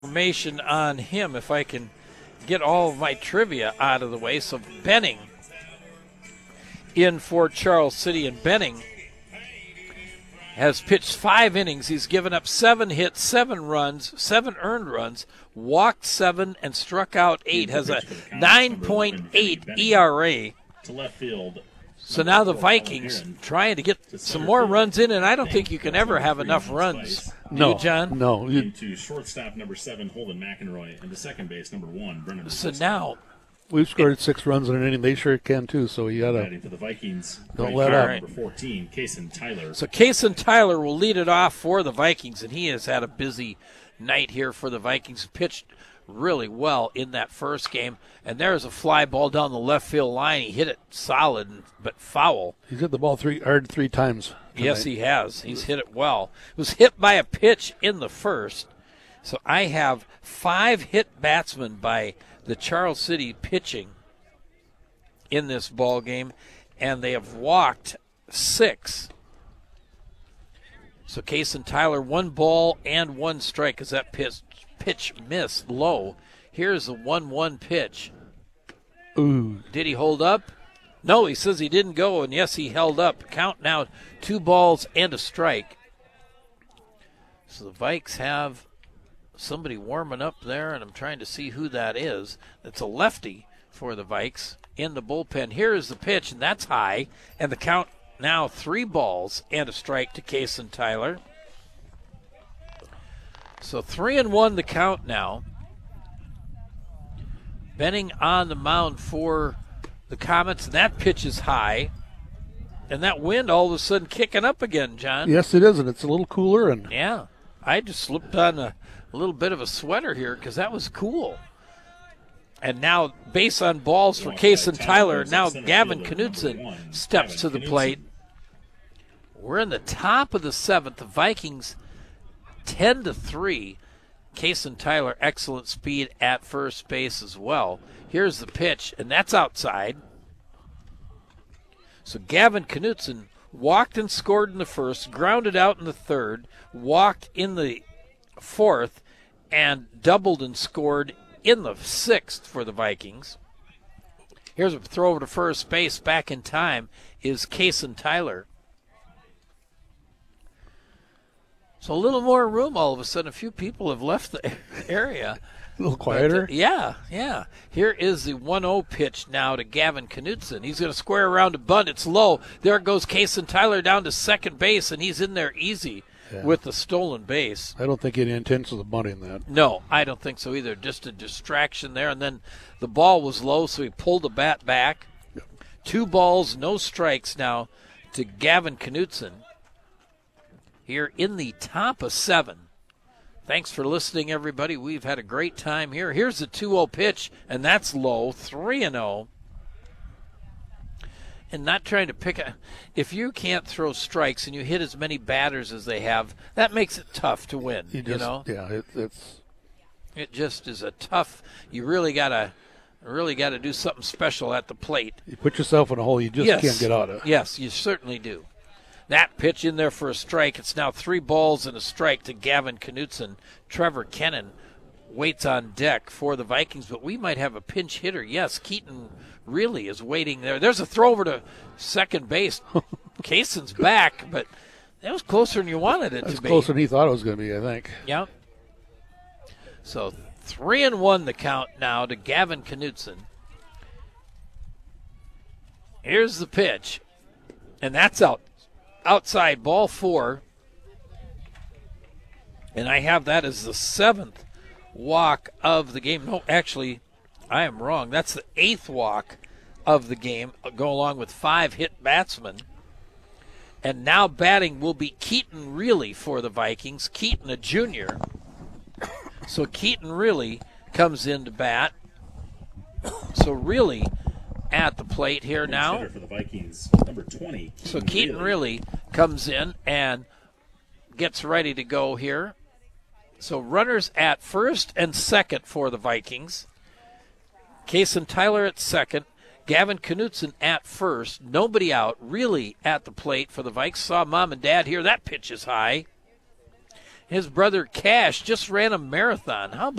information on him if I can get all of my trivia out of the way. So Benning in for Charles City, and Benning has pitched 5 innings. He's given up 7 hits, 7 runs, 7 earned runs, walked 7, and struck out 8. Has a 9.8 ERA. To left field. So now the Vikings trying to get some more runs in, and I don't think you can ever have enough runs. No, John? No. Into shortstop number 7, Holden McEnroy, and to second base number 1, Brendan. So now we've scored 6 runs in an inning. They sure can too. So you gotta batting for the Vikings. don't let up. Number 14, Kason Tyler. So Kason Tyler will lead it off for the Vikings, and he has had a busy night here for the Vikings. Pitched really well in that first game, and there's a fly ball down the left field line. He hit it solid but foul. He's hit the ball hard 3 times tonight. Yes, he has. He's hit it well. It was hit by a pitch in the first. So I have 5 hit batsmen by the Charles City pitching in this ball game, and they have walked 6. So Kason Tyler, 1 ball and 1 strike as that pitch missed low. Here's the 1-1 pitch. Ooh. Did he hold up? No, he says he didn't go, and yes, he held up. Count now 2 balls and a strike. So the Vikes have somebody warming up there, and I'm trying to see who that is. It's a lefty for the Vikes in the bullpen. Here is the pitch, and that's high, and the count now 3 balls and a strike to Kason Tyler. So 3-1 the count now. Benning on the mound for the Comets. That pitch is high. And that wind all of a sudden kicking up again, John. Yes, it is, and it's a little cooler. And yeah, I just slipped on a little bit of a sweater here because that was cool. And now base on balls for Kason Tyler. Now Gavin Knutson steps to the plate. We're in the top of the 7th. The Vikings 10-3. Kason Tyler, excellent speed at first base as well. Here's the pitch, and that's outside. So Gavin Knutson walked and scored in the first, grounded out in the third, walked in the fourth, and doubled and scored in the 6th for the Vikings. Here's a throw over to first base. Back in time is Kason Tyler. So a little more room all of a sudden. A few people have left the area. a little quieter. But, yeah. Here is the 1-0 pitch now to Gavin Knutson. He's going to square around a bunt. It's low. There goes Kason Tyler down to second base, and he's in there easy with the stolen base. I don't think any intentions of bunting that. No, I don't think so either. Just a distraction there, and then the ball was low, so he pulled the bat back. 2 balls, no strikes now to Gavin Knutson. Here in the top of 7. Thanks for listening, everybody. We've had a great time here. Here's the 2-0 pitch, and that's low, 3-0. And not trying to pick a. If you can't throw strikes and you hit as many batters as they have, that makes it tough to win. You know. Yeah, it's. It just is a tough. You really gotta do something special at the plate. You put yourself in a hole you just can't get out of. Yes, you certainly do. That pitch in there for a strike. It's now 3 balls and a strike to Gavin Knutson. Trevor Kennan waits on deck for the Vikings, but we might have a pinch hitter. Yes, Keaton really is waiting there. There's a throw over to second base. Kason's back, but that was closer than you wanted it to be. That's closer than he thought it was going to be, I think. Yep. So 3-1 the count now to Gavin Knutson. Here's the pitch, and that's outside, ball 4. And I have that as the 7th walk of the game. No, actually, I am wrong. That's the 8th walk of the game. I'll go along with 5 hit batsmen. And now batting will be Keaton Reilly for the Vikings. Keaton, a junior. So Keaton Reilly comes in to bat. So Reilly at the plate here now. For the Vikings, number 20. So Keaton Reilly comes in and gets ready to go here. So runners at first and second for the Vikings. Kason Tyler at second. Gavin Knutson at first. Nobody out. Reilly at the plate for the Vikes. Saw mom and dad here. That pitch is high. His brother Cash just ran a marathon. How